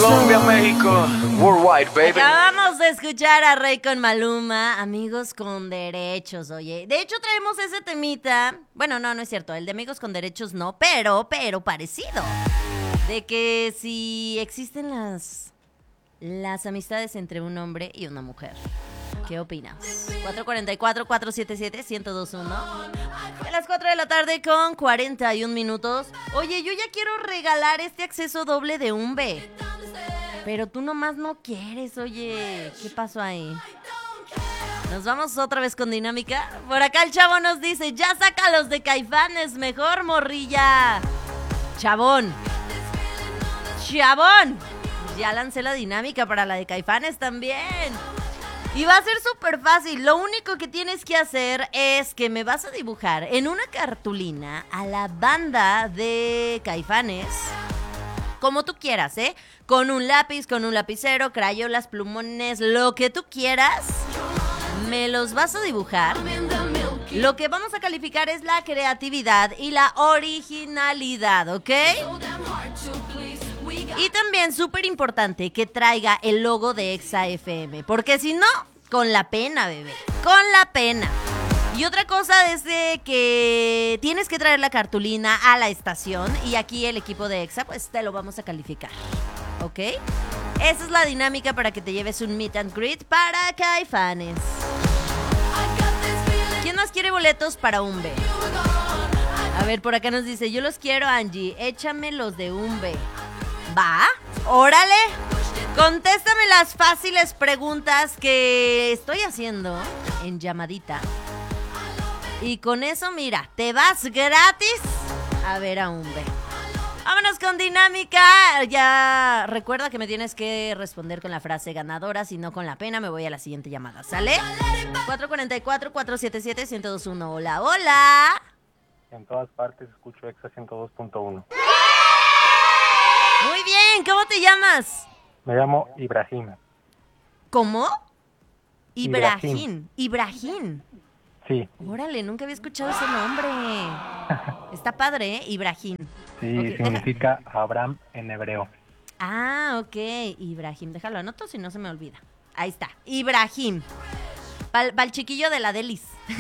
Colombia, México, worldwide, baby. Acabamos de escuchar a Rey con Maluma, Amigos con Derechos, oye. De hecho, traemos ese temita. Bueno, no es cierto. El de Amigos con Derechos no, pero parecido. De que si existen las amistades entre un hombre y una mujer. ¿Qué opinas? 444-477-1021. A las 4 de la tarde con 41 minutos. Oye, yo ya quiero regalar este acceso doble de Umbe. Pero tú nomás no quieres, oye. ¿Qué pasó ahí? Nos vamos otra vez con dinámica. Por acá el chavo nos dice, ya saca los de Caifanes, mejor morrilla. Chabón. Ya lancé la dinámica para la de Caifanes también. Y va a ser súper fácil. Lo único que tienes que hacer es que me vas a dibujar en una cartulina a la banda de Caifanes. Como tú quieras, ¿eh? Con un lápiz, con un lapicero, crayolas, plumones, lo que tú quieras. Me los vas a dibujar. Lo que vamos a calificar es la creatividad y la originalidad, ¿ok? Y también, súper importante, que traiga el logo de Exa FM. Porque si no, con la pena, bebé. Con la pena. Y otra cosa es de que tienes que traer la cartulina a la estación. Y aquí el equipo de Exa, pues te lo vamos a calificar. ¿Ok? Esa es la dinámica para que te lleves un meet and greet para Caifanes. ¿Quién más quiere boletos para Umbe? A ver, por acá nos dice, yo los quiero, Angie. Échame los de Umbe. ¿Va? ¡Órale! Contéstame las fáciles preguntas que estoy haciendo en llamadita. Y con eso, mira, te vas gratis a ver a Umbe. Vámonos con dinámica. Ya recuerda que me tienes que responder con la frase ganadora. Si no, con la pena me voy a la siguiente llamada. ¿Sale? 444-477-1021. Hola, hola. En todas partes escucho Exa 102.1. Muy bien, ¿cómo te llamas? Me llamo Ibrahim. ¿Cómo? Ibrahim. Ibrahim. Sí. Órale, nunca había escuchado ese nombre. Está padre, ¿eh? Ibrahim. Sí, Okay, significa Abraham en hebreo. Ah, ok. Ibrahim, déjalo anoto si no se me olvida. Ahí está, Ibrahim. Pa'l chiquillo de la Delis.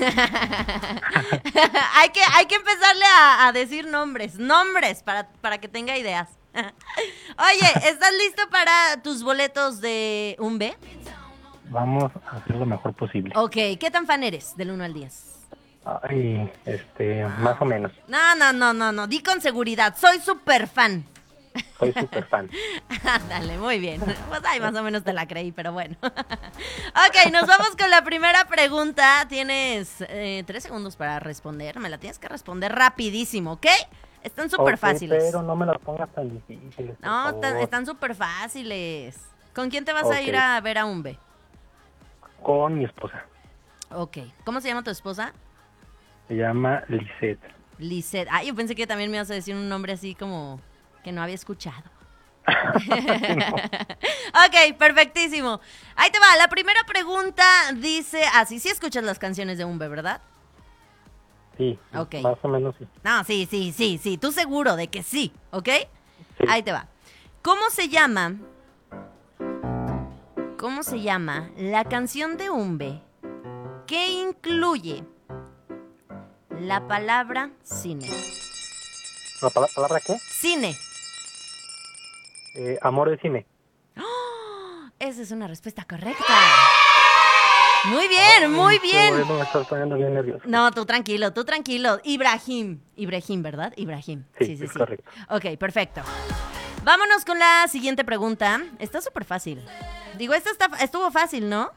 hay que empezarle a decir nombres para que tenga ideas. Oye, ¿estás listo para tus boletos de Umbe? Vamos a hacer lo mejor posible. Ok, ¿qué tan fan eres del 1 al 10? Ay, más o menos. No, di con seguridad, soy súper fan. Soy súper fan. Dale, muy bien. Pues ay, más o menos te la creí, pero bueno. Ok, nos vamos con la primera pregunta. Tienes 3 segundos para responder. Me la tienes que responder rapidísimo, ¿ok? Están súper fáciles. Pero no me las pongas tan difíciles. No, están súper fáciles. ¿Con quién te vas a ir a ver a Umbe? Con mi esposa. Ok. ¿Cómo se llama tu esposa? Se llama Lisette. Lisette. Ay, yo pensé que también me ibas a decir un nombre así como que no había escuchado. Ok, perfectísimo. Ahí te va. La primera pregunta dice así. Sí escuchas las canciones de Umbe, ¿verdad? Sí, okay. Más o menos sí. No, sí. Tú seguro de que sí, ¿ok? Sí. Ahí te va. ¿Cómo se llama la canción de Umbe que incluye la palabra cine? ¿La palabra qué? Cine. Amor de cine. ¡Oh! Esa es una respuesta correcta. Muy bien, muy bien. Bueno, me estás poniendo bien nervioso. No, tú tranquilo. Ibrahim, ¿verdad? Ibrahim. Sí, correcto. Ok, perfecto. Vámonos con la siguiente pregunta. Está súper fácil. Digo, esta estuvo fácil, ¿no?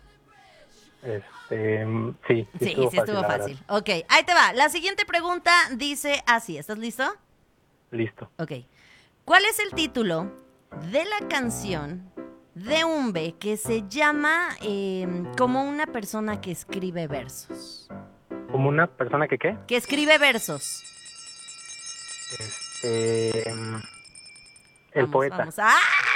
Sí, estuvo fácil. Ok, ahí te va. La siguiente pregunta dice así. ¿Estás listo? Listo. Ok. ¿Cuál es el título de la canción de Umbe que se llama como una persona que escribe versos? ¿Como una persona que qué? Que escribe versos. El poeta. Vamos. ¡Ah!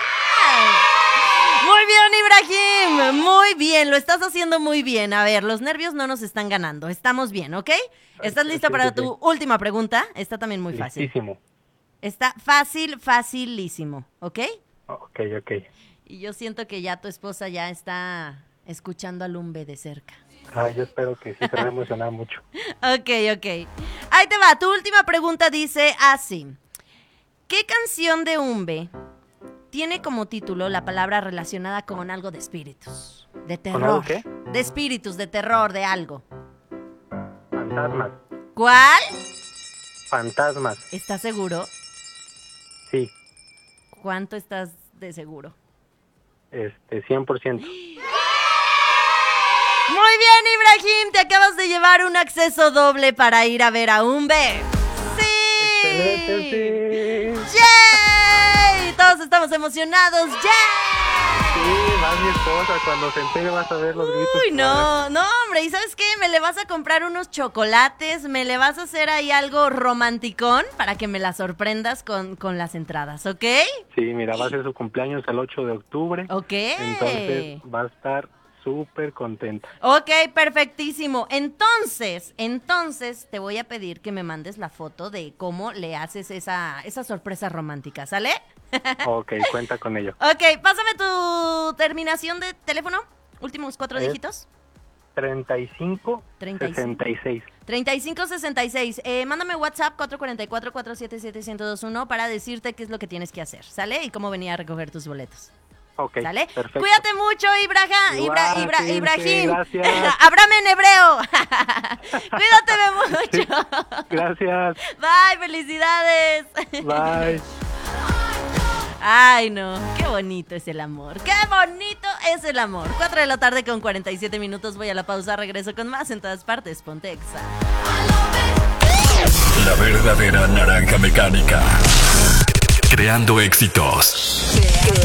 Muy bien, Ibrahim. Muy bien, lo estás haciendo muy bien. A ver, los nervios no nos están ganando. Estamos bien, ¿ok? ¿Estás listo para tu última pregunta? Está también muy fácil. Listísimo. Está facilísimo, ¿ok? Ok. Y yo siento que ya tu esposa ya está escuchando al Umbe de cerca. Yo espero que sí, se va a emocionar mucho. Ok. Ahí te va, tu última pregunta dice así. ¿Qué canción de Umbe tiene como título la palabra relacionada con algo de espíritus? De terror. ¿Con algo qué? De espíritus, de terror, de algo. Fantasmas. ¿Cuál? Fantasmas. ¿Estás seguro? Sí, ¿Cuánto estás de seguro? 100%. Muy bien, Ibrahim, te acabas de llevar un acceso doble para ir a ver a Umbe. ¡Sí! ¡Excelente, sí! ¡Yay! Todos estamos emocionados. ¡Yay! Sí, más mi esposa, cuando se entere vas a ver los gritos. Uy, no, hombre, ¿y sabes qué? Me le vas a comprar unos chocolates, me le vas a hacer ahí algo romanticón para que me la sorprendas con las entradas, ¿ok? Sí, mira, va a ser su cumpleaños el 8 de octubre. Ok. Entonces va a estar súper contenta. Ok, perfectísimo. Entonces, te voy a pedir que me mandes la foto de cómo le haces esa sorpresa romántica, ¿sale? Ok, cuenta con ello. Ok, pásame tu terminación de teléfono, últimos 4 dígitos. 3566. 3566. Mándame WhatsApp 444-477-1021 para decirte qué es lo que tienes que hacer, ¿sale? Y cómo venir a recoger tus boletos. Ok, ¿Sale? perfecto. Cuídate mucho, Ibrahim. Gracias. Ábrame en hebreo. Cuídate mucho. Gracias. Bye, felicidades. Bye. Ay, no, qué bonito es el amor. Qué bonito es el amor. 4 de la tarde con 47 minutos. Voy a la pausa, regreso con más en todas partes. Ponte Exa. La verdadera naranja mecánica. Creando éxitos.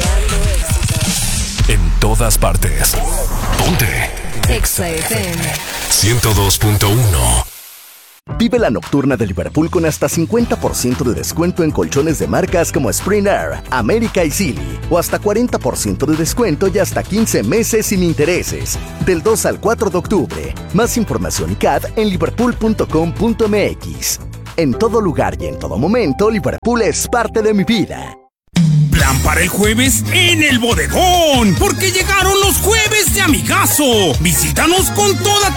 En todas partes. Ponte Exa FM 102.1. Vive la nocturna de Liverpool con hasta 50% de descuento en colchones de marcas como Spring Air, América y Silly, o hasta 40% de descuento y hasta 15 meses sin intereses, del 2 al 4 de octubre. Más información y CAD en liverpool.com.mx. En todo lugar y en todo momento, Liverpool es parte de mi vida. Plan para el jueves en el bodegón, porque llegaron los jueves de amigazo. Visítanos con toda